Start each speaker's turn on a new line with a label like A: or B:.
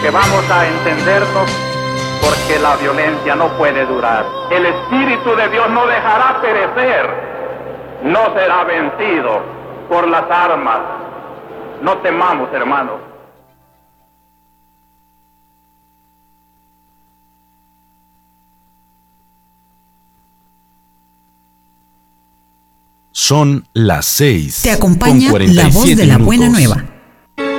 A: que vamos a entendernos, porque la violencia no puede durar. El Espíritu de Dios no dejará perecer, no será vencido por las armas. No temamos, hermanos.
B: Son las 6.
C: Te acompaña la voz de la buena nueva.